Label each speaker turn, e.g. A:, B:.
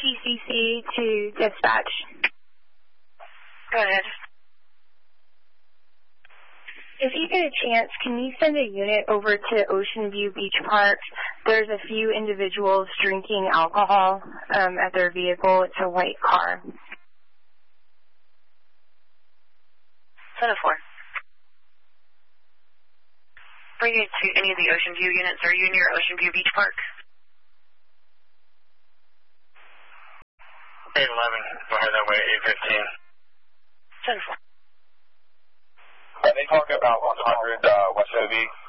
A: TCC to dispatch.
B: Go ahead.
A: If you get a chance, can you send a unit over to Ocean View Beach Park? There's a few individuals drinking alcohol at their vehicle. It's a white car.
B: 7-4. Bring it to any of the Ocean View units. Are you near Ocean View Beach Park?
C: 811, go ahead that way, 815.
B: 7-4.
C: Are they talking about 100 West OV?